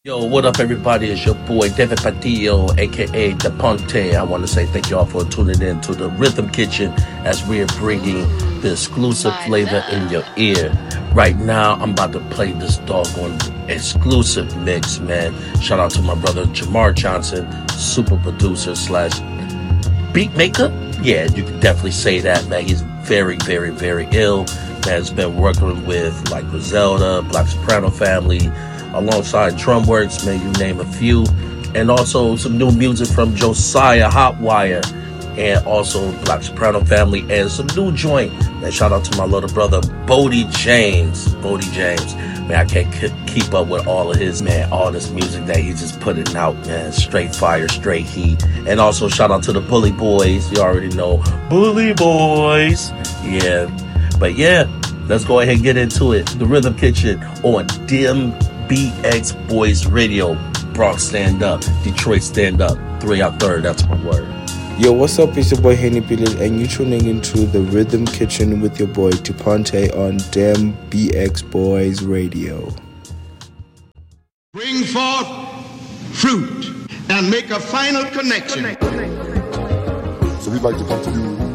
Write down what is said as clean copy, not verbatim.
Yo, what up, everybody? It's your boy, David Padillo, aka The Ponte. I want to say thank y'all for tuning in to the Rhythm Kitchen as we're bringing the exclusive flavor in your ear. Right now, I'm about to play this doggone exclusive mix, man. Shout out to my brother, Jamar Johnson, super producer slash beat maker. Yeah, you can definitely say that, man. He's very, very, very ill. Man's been working with like Griselda, Black Soprano Family, alongside Drumworks, man, you name a few. And also some new music from Josiah Hotwire, and also Black Soprano Family, and some new joint. Man, shout out to my little brother, Bodie James. Bodie James. Man, I can't keep up with all of his, man, all this music that he's just putting out, man. Straight fire, straight heat. And also shout out to the Bully Boys. You already know, Bully Boys. Yeah. But yeah, let's go ahead and get into it. The Rhythm Kitchen on DMBX Boys Radio. Bronx stand up, Detroit stand up, 3 out third, that's my word. Yo, what's up? It's your boy Henny Billet, and you're tuning into the Rhythm Kitchen with your boy Tuponte on DMBX Boys Radio. Bring forth fruit and make a final connection. So we'd like to come to you